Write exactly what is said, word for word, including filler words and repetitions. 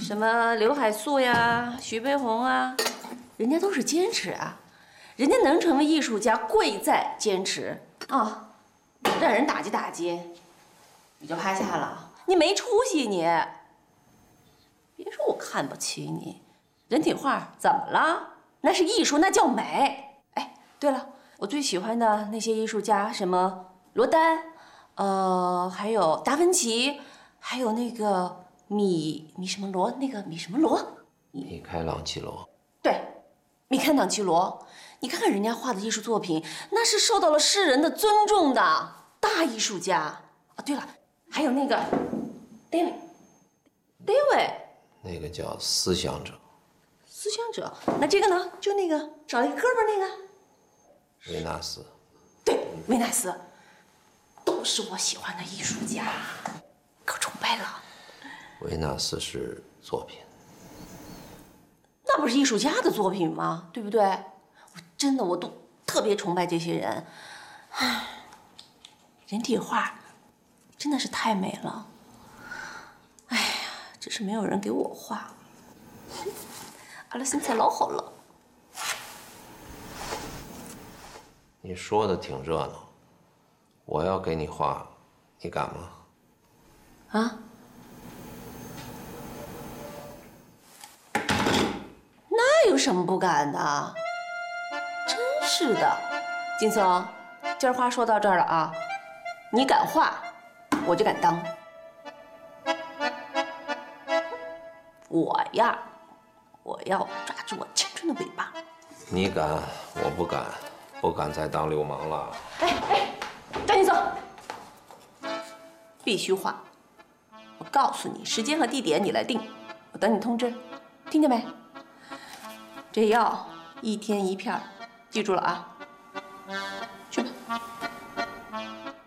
什么刘海粟呀、徐悲鸿啊，人家都是坚持啊，人家能成为艺术家，贵在坚持啊！让人打击打击，你就趴下了，你没出息你！别说我看不起你，人体画怎么了？那是艺术，那叫美。哎，对了，我最喜欢的那些艺术家，什么罗丹，呃，还有达芬奇，还有那个。 米米什么罗？那个米什么罗？ 米开朗基罗。 对，米开朗基罗。你看看人家画的艺术作品，那是受到了世人的尊重的大艺术家啊。对了，还有那个 David，David， 那个叫思想者。 思想者。那这个呢？就那个找了一个哥们儿那个。 维纳斯。 对，维纳斯，都是我喜欢的艺术家，可崇拜了。 维纳斯是作品， 那不是艺术家的作品吗？对不对？我真的我都特别崇拜这些人。唉，人体画真的是太美了。哎呀，只是没有人给我画。阿拉身材老好了。 你说的挺热闹，我要给你画，你敢吗？ 啊？ 有什么不敢的？真是的，金松，今儿话说到这儿了啊，你敢画，我就敢当。我呀，我要抓住我青春的尾巴。 你敢，我不敢，不敢再当流氓了。 哎哎，张金松，必须画！我告诉你，时间和地点你来定，我等你通知，听见没？ 这药一天一片，记住了啊！去吧。